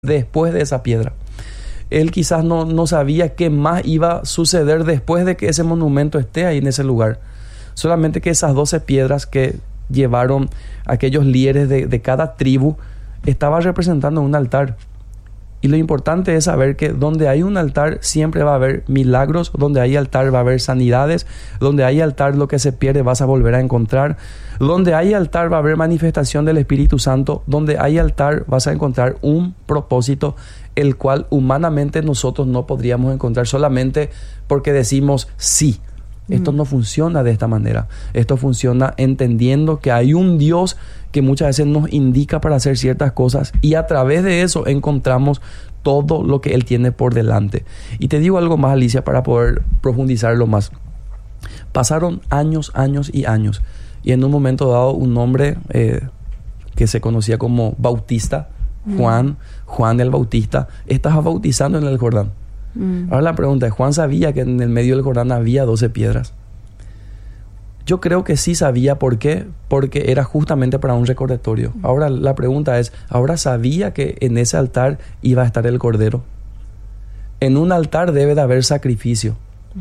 después de esa piedra. Él quizás no sabía qué más iba a suceder después de que ese monumento esté ahí en ese lugar. Solamente que esas 12 piedras que llevaron aquellos líderes de cada tribu estaban representando un altar. Y lo importante es saber que donde hay un altar siempre va a haber milagros, donde hay altar va a haber sanidades, donde hay altar lo que se pierde vas a volver a encontrar, donde hay altar va a haber manifestación del Espíritu Santo, donde hay altar vas a encontrar un propósito el cual humanamente nosotros no podríamos encontrar solamente porque decimos sí. Esto no funciona de esta manera. Esto funciona entendiendo que hay un Dios que muchas veces nos indica para hacer ciertas cosas y a través de eso encontramos todo lo que Él tiene por delante. Y te digo algo más, Alicia, para poder profundizarlo más. Pasaron años y años y en un momento dado un hombre que se conocía como Bautista, Juan el Bautista, estaba bautizando en el Jordán. Ahora la pregunta es, ¿Juan sabía que en el medio del Jordán había 12 piedras? Yo creo que sí sabía. ¿Por qué? Porque era justamente para un recordatorio. Ahora la pregunta es, ¿ahora sabía que en ese altar iba a estar el cordero? En un altar debe de haber sacrificio.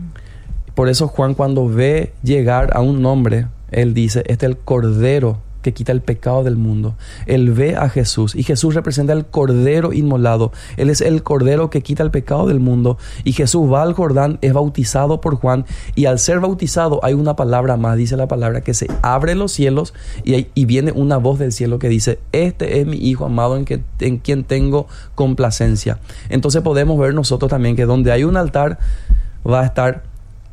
Por eso Juan, cuando ve llegar a un hombre, él dice, este es el cordero que quita el pecado del mundo. Él ve a Jesús y Jesús representa el cordero inmolado. Él es el cordero que quita el pecado del mundo y Jesús va al Jordán, es bautizado por Juan y al ser bautizado hay una palabra más, dice la palabra que se abre los cielos y viene una voz del cielo que dice, este es mi hijo amado en quien tengo complacencia. Entonces podemos ver nosotros también que donde hay un altar va a estar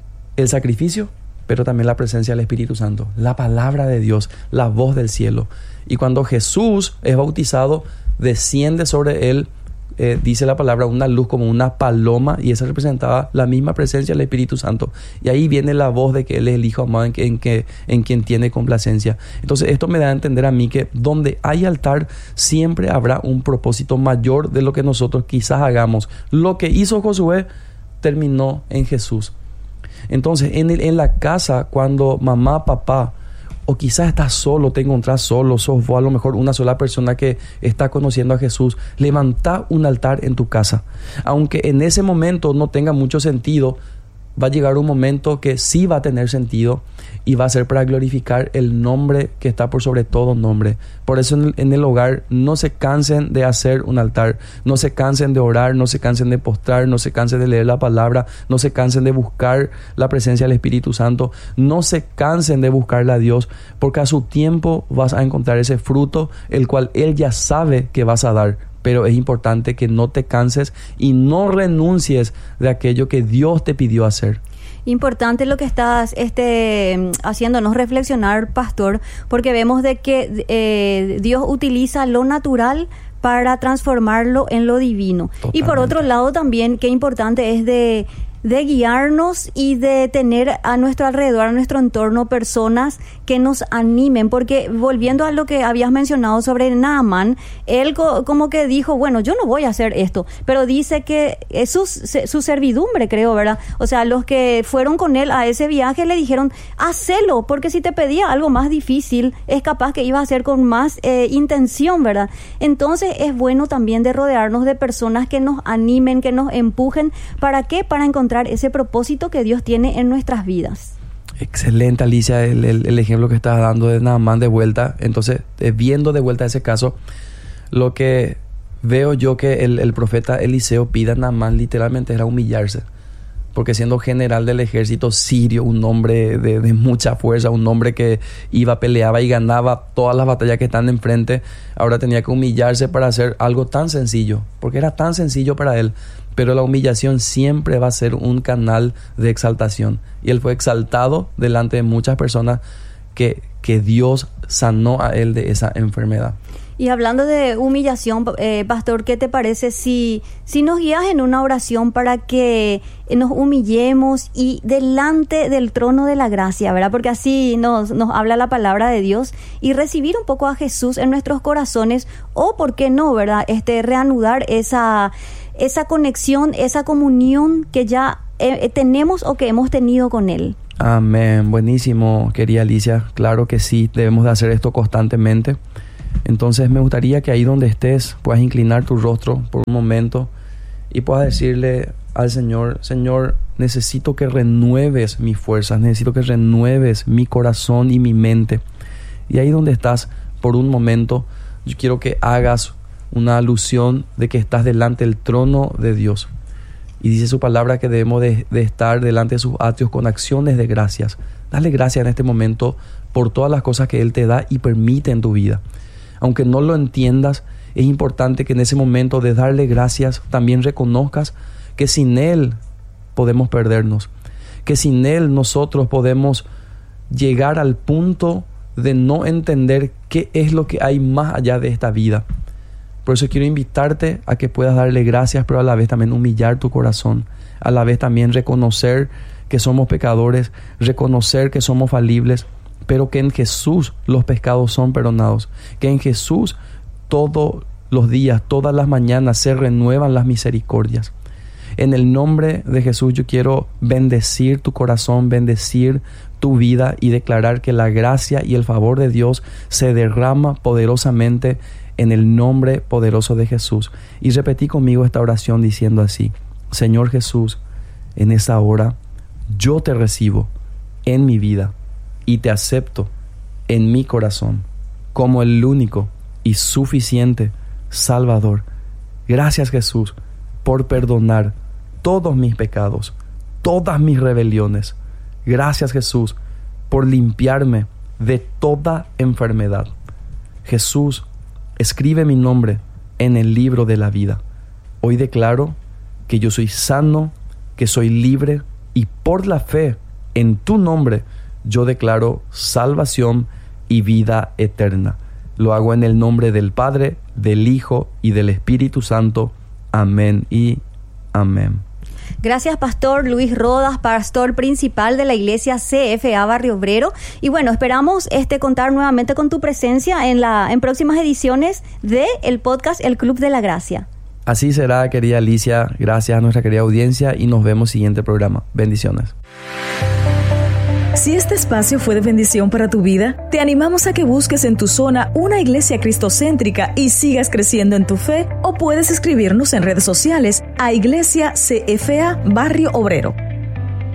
el sacrificio, pero también la presencia del Espíritu Santo, la palabra de Dios, la voz del cielo. Y cuando Jesús es bautizado, desciende sobre él, dice la palabra, una luz como una paloma, y esa representaba la misma presencia del Espíritu Santo. Y ahí viene la voz de que Él es el Hijo amado en quien tiene complacencia. Entonces esto me da a entender a mí que donde hay altar siempre habrá un propósito mayor de lo que nosotros quizás hagamos. Lo que hizo Josué terminó en Jesús. Entonces, en la casa, cuando mamá, papá, o quizás estás solo, te encontrás solo, sos vos a lo mejor una sola persona que está conociendo a Jesús, levantá un altar en tu casa. Aunque en ese momento no tenga mucho sentido, va a llegar un momento que sí va a tener sentido y va a ser para glorificar el nombre que está por sobre todo nombre. Por eso en el hogar no se cansen de hacer un altar, no se cansen de orar, no se cansen de postrar, no se cansen de leer la palabra, no se cansen de buscar la presencia del Espíritu Santo, no se cansen de buscarle a Dios, porque a su tiempo vas a encontrar ese fruto, el cual Él ya sabe que vas a dar. Pero es importante que no te canses y no renuncies de aquello que Dios te pidió hacer. Importante lo que estás haciéndonos reflexionar, pastor, porque vemos de que Dios utiliza lo natural para transformarlo en lo divino. Totalmente. Y por otro lado también, qué importante es de guiarnos y de tener a nuestro alrededor, a nuestro entorno, personas que nos animen, porque volviendo a lo que habías mencionado sobre Naamán, él como que dijo, bueno, yo no voy a hacer esto, pero dice que es su servidumbre, creo, ¿verdad? O sea, los que fueron con él a ese viaje le dijeron, hacelo, porque si te pedía algo más difícil, es capaz que ibas a hacer con más intención, ¿verdad? Entonces es bueno también de rodearnos de personas que nos animen, que nos empujen. ¿Para qué? Para encontrar ese propósito que Dios tiene en nuestras vidas. Excelente, Alicia, el ejemplo que estás dando de Naamán de vuelta. Entonces, viendo de vuelta ese caso, lo que veo yo que el profeta Eliseo pide a Naamán literalmente era humillarse, porque siendo general del ejército sirio, un hombre de mucha fuerza, un hombre que iba, peleaba y ganaba todas las batallas que están enfrente, ahora tenía que humillarse para hacer algo tan sencillo, porque era tan sencillo para él. Pero la humillación siempre va a ser un canal de exaltación. Y él fue exaltado delante de muchas personas que Dios sanó a él de esa enfermedad. Y hablando de humillación, pastor, ¿qué te parece si nos guías en una oración para que nos humillemos y delante del trono de la gracia, ¿verdad? Porque así nos habla la palabra de Dios, y recibir un poco a Jesús en nuestros corazones, o por qué no, ¿verdad? Reanudar esa conexión, esa comunión que ya tenemos o que hemos tenido con Él. Amén. Buenísimo, querida Alicia. Claro que sí, debemos de hacer esto constantemente. Entonces me gustaría que ahí donde estés puedas inclinar tu rostro por un momento y puedas decirle al Señor: Señor, necesito que renueves mis fuerzas, necesito que renueves mi corazón y mi mente. Y ahí donde estás, por un momento, yo quiero que hagas una alusión de que estás delante del trono de Dios. Y dice su palabra que debemos de estar delante de sus atrios con acciones de gracias. Dale gracias en este momento por todas las cosas que Él te da y permite en tu vida. Aunque no lo entiendas, es importante que en ese momento de darle gracias también reconozcas que sin Él podemos perdernos, que sin Él nosotros podemos llegar al punto de no entender qué es lo que hay más allá de esta vida. Por eso quiero invitarte a que puedas darle gracias, pero a la vez también humillar tu corazón, a la vez también reconocer que somos pecadores, reconocer que somos falibles, pero que en Jesús los pecados son perdonados, que en Jesús todos los días, todas las mañanas se renuevan las misericordias. En el nombre de Jesús yo quiero bendecir tu corazón, bendecir tu vida y declarar que la gracia y el favor de Dios se derrama poderosamente en el nombre poderoso de Jesús. Y repetí conmigo esta oración diciendo así: Señor Jesús, en esta hora yo te recibo en mi vida y te acepto en mi corazón como el único y suficiente Salvador. Gracias, Jesús, por perdonar todos mis pecados, todas mis rebeliones. Gracias, Jesús, por limpiarme de toda enfermedad. Jesús, escribe mi nombre en el libro de la vida. Hoy declaro que yo soy sano, que soy libre, y por la fe en tu nombre yo declaro salvación y vida eterna. Lo hago en el nombre del Padre, del Hijo y del Espíritu Santo. Amén y amén. Gracias, Pastor Luis Rodas, pastor principal de la iglesia CFA Barrio Obrero. Y bueno, esperamos contar nuevamente con tu presencia en próximas ediciones de el podcast El Club de la Gracia. Así será, querida Alicia. Gracias a nuestra querida audiencia y nos vemos siguiente programa. Bendiciones. Si este espacio fue de bendición para tu vida, te animamos a que busques en tu zona una iglesia cristocéntrica y sigas creciendo en tu fe, o puedes escribirnos en redes sociales a Iglesia CFA Barrio Obrero.